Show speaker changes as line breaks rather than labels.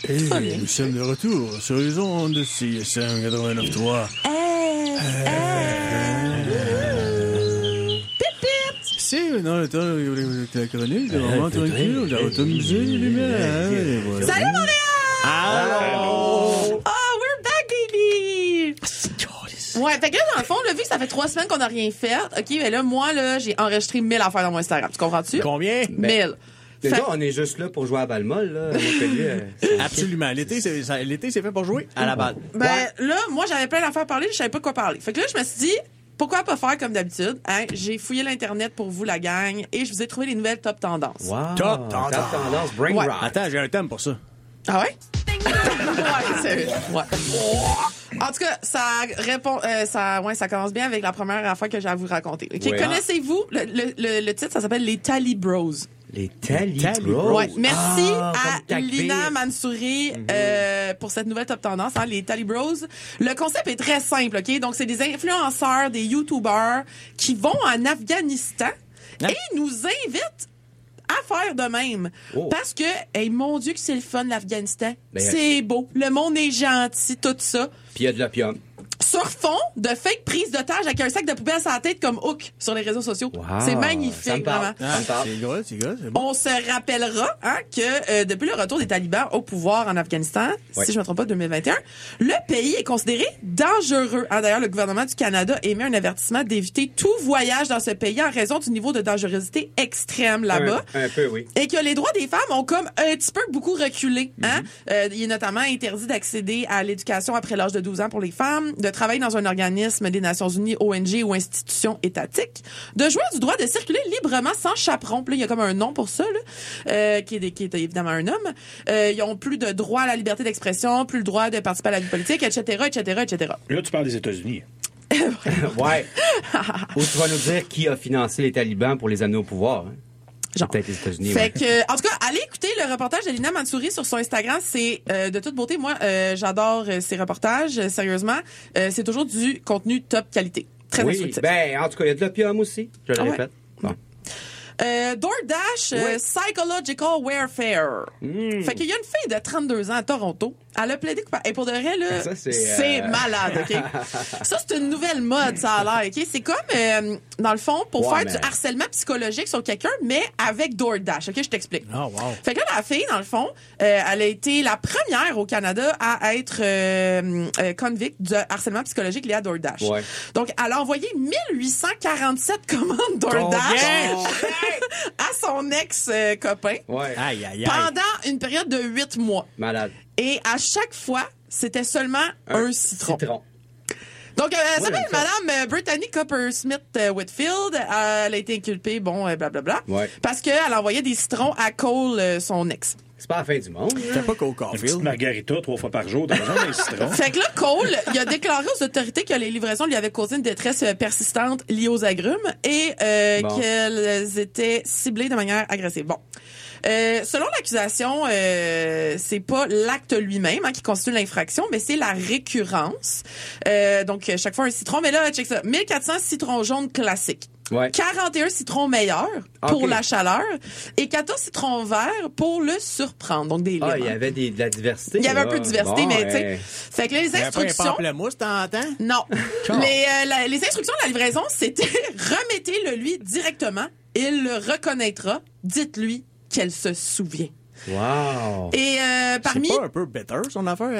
Hey, nous sommes de retour sur les ondes de CSM 89.3. C'est maintenant le temps de la chronique, de moment tranquille, on a retomisé les lumières.
Salut Montréal!
Allô!
Oh, we're back, baby! Ouais, fait que là, dans le fond, là, vu que ça fait 3 semaines qu'on n'a rien fait, OK, mais là, moi, là, j'ai enregistré 1000 affaires dans mon Instagram. Tu comprends-tu?
Combien?
1000.
Déjà,
Fait-
on est juste là pour jouer à balle-molle, là, à Montpellier.
Absolument. L'été, c'est fait pour jouer à la balle.
Ben, là, moi, j'avais plein d'affaires à parler, je savais pas de quoi parler. Fait que là, je me suis dit, pourquoi pas faire comme d'habitude? Hein? J'ai fouillé l'Internet pour vous, la gang, et je vous ai trouvé les nouvelles top tendances.
Wow.
Top tendance.
Brain
Ouais.
rock.
Attends, j'ai un thème pour ça.
Ah ouais? Ouais, c'est ouais. En tout cas, ça répond, ça commence bien avec la première affaire que j'ai à vous raconter. OK?
Ouais.
Connaissez-vous le titre? Ça s'appelle les Tally Bros.
Les Tally
Tally
Bros.
Ouais. Merci
Ah,
à
comme
Lina
Tagbeer.
Mansouri pour cette nouvelle top tendance, hein, les Tally Bros. Le concept est très simple, OK? Donc, c'est des influenceurs, des YouTubers qui vont en Afghanistan et nous invitent à faire de même.
Oh.
Parce que, hey, mon Dieu que c'est le fun, l'Afghanistan.
Ben,
c'est beau. Le monde est gentil, tout ça.
Puis il y a de l'opium.
Sur fond de fake prise d'otage avec un sac de poubelle sur la tête comme Hook sur les réseaux sociaux.
Wow.
C'est
Ça
magnifique,
me parle.
vraiment.
Ça me parle.
C'est gros, c'est bon.
On se rappellera que depuis le retour des talibans au pouvoir en Afghanistan,
Ouais.
si je ne me trompe pas, 2021, le pays est considéré dangereux. Hein, d'ailleurs, le gouvernement du Canada émet un avertissement d'éviter tout voyage dans ce pays en raison du niveau de dangerosité extrême là-bas.
Un peu, oui.
Et que les droits des femmes ont comme un petit peu beaucoup reculé. Hein? Il est notamment interdit d'accéder à l'éducation après l'âge de 12 ans pour les femmes, de travailler dans un organisme des Nations Unies, ONG ou institution étatique, de jouir du droit de circuler librement sans chaperon. Puis là, il y a comme un nom pour ça, là, qui est évidemment un homme. Ils ont plus de droit à la liberté d'expression, plus le droit de participer à la vie politique, etc., etc., etc.
Là, tu parles des États-Unis.
Ouais. Ou tu vas nous dire qui a financé les talibans pour les amener au pouvoir. Hein?
Genre.
Peut-être les États-Unis.
Fait
ouais.
que, en tout cas, allez écouter le reportage de Lina Mansouri sur son Instagram. C'est de toute beauté. Moi, j'adore ses reportages. Sérieusement, c'est toujours du contenu top qualité. Très
Oui,
instructif.
ben, en tout cas, il y a de l'opium aussi. Je le
Ah ouais.
répète. Bon.
DoorDash,
Ouais.
Psychological Warfare. Fait qu'il y a une fille de 32 ans à Toronto. Elle a plaidé coupable. Et pour de vrai, là,
Ça, c'est,
c'est malade, OK? Ça, c'est une nouvelle mode, ça a l'air, OK? C'est comme, dans le fond, pour
Ouais,
faire
mais-
du harcèlement psychologique sur quelqu'un, mais avec DoorDash, OK? Je t'explique.
Oh, wow.
Fait que là, la fille, dans le fond, elle a été la première au Canada à être convict de harcèlement psychologique lié à DoorDash.
Ouais.
Donc, elle a envoyé 1847 commandes DoorDash à son ex-copain
Ouais.
Aïe, aïe, aïe.
pendant une période de 8 mois.
Malade.
Et à chaque fois, c'était seulement un citron. Donc, elle s'appelle
j'aime ça.
Madame Brittany Coppersmith-Whitfield. Elle a été inculpée, blablabla.
Ouais.
Parce qu'elle envoyait des citrons à Cole, son ex.
C'est pas la fin du monde. là.
C'était pas Cole
Une petite
Caulfield.
margarita 3 fois par jour, t'as besoin d'un citron.
Fait que là, Cole, il a déclaré aux autorités que les livraisons lui avaient causé une détresse persistante liée aux agrumes et
Bon.
qu'elles étaient ciblées de manière agressive. Bon. Selon l'accusation, c'est pas l'acte lui-même qui constitue l'infraction, mais c'est la récurrence. Donc, chaque fois un citron. Mais là, check ça. 1400 citrons jaunes classiques.
Ouais.
41 citrons meilleurs pour
Ok.
la chaleur et 14 citrons verts pour le surprendre. Donc, des limes.
Ah, il y avait de la diversité.
Il y avait un
là.
peu de diversité,
Bon,
mais tu sais.
ouais.
Fait que là, les
Il y avait pas un
instructions.
pamplemousse, t'entends?
Non. Les instructions de la livraison, c'était remettez-le lui directement. Il le reconnaîtra. Dites-lui qu'elle se souvient.
Wow.
Et
C'est
parmi
pas un peu better, son affaire?